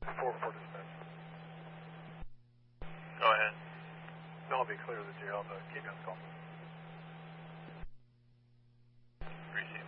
4-4 dispatch. Go ahead. That'll be clear of the jail, the K-gun's call.